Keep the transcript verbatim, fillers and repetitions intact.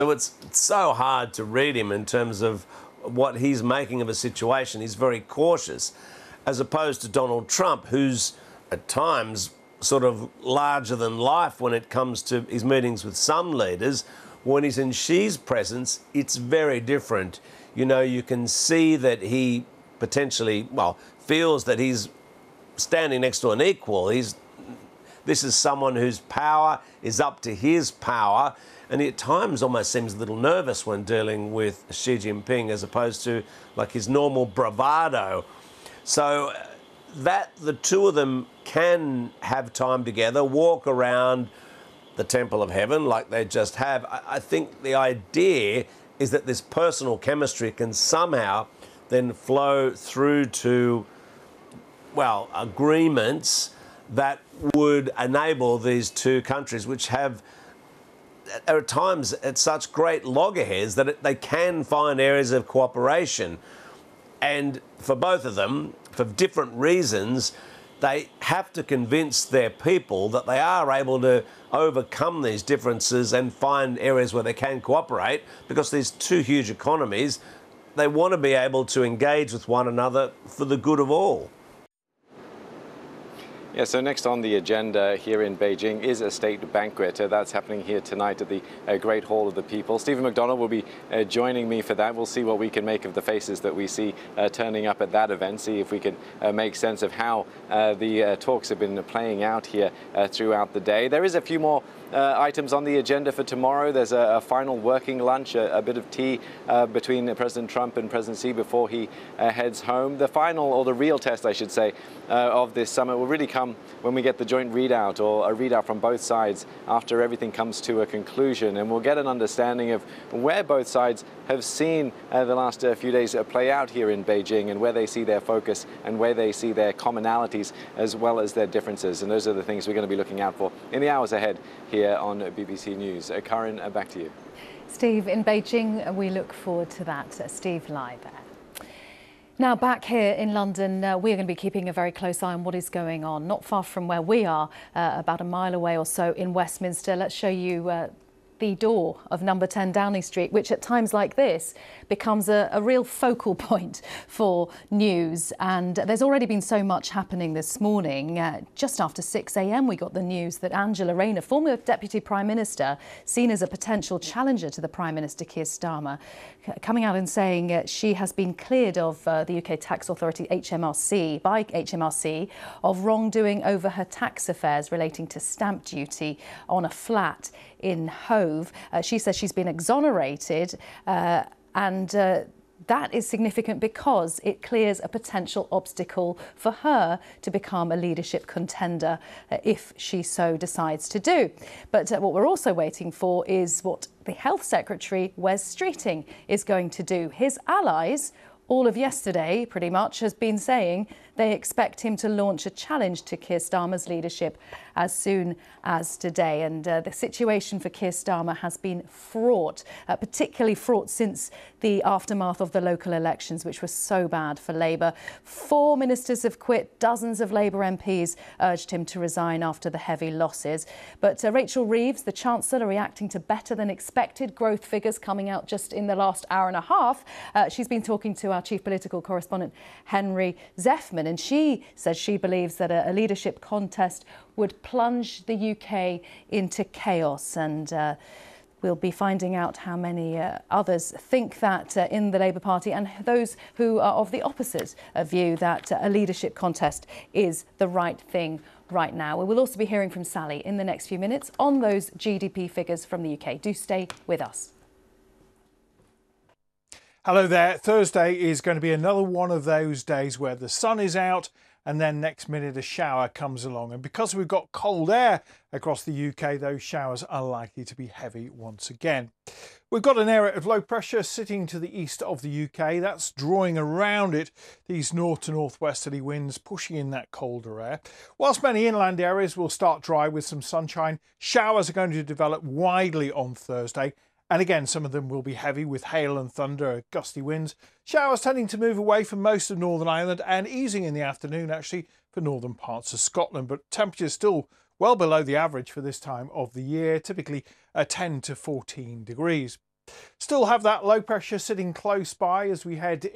So it's so hard to read him in terms of what he's making of a situation. He's very cautious, as opposed to Donald Trump, who's at times sort of larger than life when it comes to his meetings with some leaders. When he's in Xi's presence, it's very different. You know, you can see that he potentially, well, feels that he's standing next to an equal. He's, this is someone whose power is up to his power, and he at times almost seems a little nervous when dealing with Xi Jinping, as opposed to like his normal bravado. So that the two of them can have time together, walk around the Temple of Heaven like they just have. I think the idea is that this personal chemistry can somehow then flow through to, well, agreements that would enable these two countries, which have at times at such great loggerheads that it, they can find areas of cooperation. And for both of them, for different reasons, they have to convince their people that they are able to overcome these differences and find areas where they can cooperate, because these two huge economies, they want to be able to engage with one another for the good of all. Yeah, so next on the agenda here in Beijing is a state banquet. Uh, that's happening here tonight at the uh, Great Hall of the People. Stephen McDonald will be uh, joining me for that. We'll see what we can make of the faces that we see uh, turning up at that event, see if we can uh, make sense of how uh, the uh, talks have been playing out here uh, throughout the day. There is a few more Uh, items on the agenda for tomorrow. There's a, a final working lunch, a, a bit of tea uh, between President Trump and President Xi before he uh, heads home. The final, or the real test, I should say, uh, of this summit will really come when we get the joint readout, or a readout from both sides after everything comes to a conclusion. And we'll get an understanding of where both sides have seen uh, the last uh, few days uh, play out here in Beijing, and where they see their focus and where they see their commonalities as well as their differences. And those are the things we're going to be looking out for in the hours ahead here on B B C News. Uh, Karen, uh, back to you. Steve, in Beijing, uh, we look forward to that. Uh, Steve Lai there. Now, back here in London, uh, we're going to be keeping a very close eye on what is going on, not far from where we are, uh, about a mile away or so in Westminster. Let's show you uh, the door of number ten Downing Street, which at times like this becomes a, a real focal point for news. And there's already been so much happening this morning. Uh, just after six a m we got the news that Angela Rayner, former Deputy Prime Minister, seen as a potential challenger to the Prime Minister Keir Starmer, coming out and saying uh, she has been cleared of uh, the U K tax authority H M R C, by H M R C, of wrongdoing over her tax affairs relating to stamp duty on a flat in Hove. Uh, she says she's been exonerated, uh, and uh, that is significant because it clears a potential obstacle for her to become a leadership contender uh, if she so decides to do. But uh, what we're also waiting for is what the Health Secretary, Wes Streeting, is going to do. His allies, all of yesterday pretty much, has been saying they expect him to launch a challenge to Keir Starmer's leadership as soon as today. And uh, the situation for Keir Starmer has been fraught, uh, particularly fraught since the aftermath of the local elections, which was so bad for Labour. Four ministers have quit. Dozens of Labour M Ps urged him to resign after the heavy losses. But uh, Rachel Reeves, the Chancellor, reacting to better than expected growth figures coming out just in the last hour and a half. Uh, she's been talking to our chief political correspondent, Henry Zeffman, and she says she believes that a, a leadership contest would plunge the U K into chaos. And uh, we'll be finding out how many uh, others think that uh, in the Labour Party, and those who are of the opposite uh, view that uh, a leadership contest is the right thing right now. We will also be hearing from Sally in the next few minutes on those G D P figures from the U K. Do stay with us. Hello there. Thursday is going to be another one of those days where the sun is out and then next minute a shower comes along. And because we've got cold air across the U K, those showers are likely to be heavy once again. We've got an area of low pressure sitting to the east of the U K. That's drawing around it these north to northwesterly winds, pushing in that colder air. Whilst many inland areas will start dry with some sunshine, showers are going to develop widely on Thursday. And again, some of them will be heavy with hail and thunder, gusty winds. Showers tending to move away from most of Northern Ireland and easing in the afternoon actually for northern parts of Scotland. But temperatures still well below the average for this time of the year, typically uh, ten to fourteen degrees. Still have that low pressure sitting close by as we head